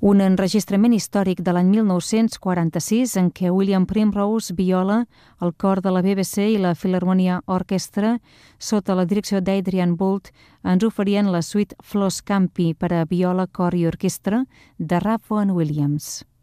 Un enregistrament històric de l'any 1946 en què William Primrose viola el cor de la BBC i la Philharmonia Orchestra sota la direcció d'Adrian Boult ens oferien la suite Flos Campi per a viola, cor i orquestra de Ralph Vaughan Williams.